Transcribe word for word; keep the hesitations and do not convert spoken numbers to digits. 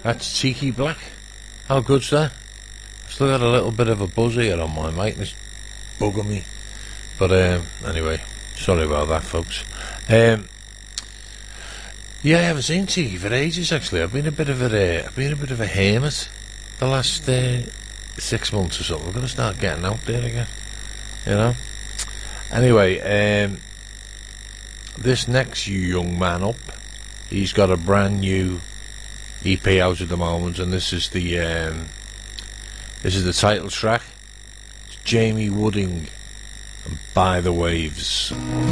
That's Tiki Black. How good's that? I've still got a little bit of a buzz here on my mic, and it's bugging me. But um, anyway, sorry about that, folks. Um, yeah, I haven't seen Tiki for ages. Actually, I've been a bit of a, uh, I've been a bit of a hermit the last uh, six months or so. We're gonna start getting out there again, you know. Anyway, um, this next young man up, he's got a brand new E P out at the moment, and this is the um, this is the title track. It's Jamie Wooding and By the Waves.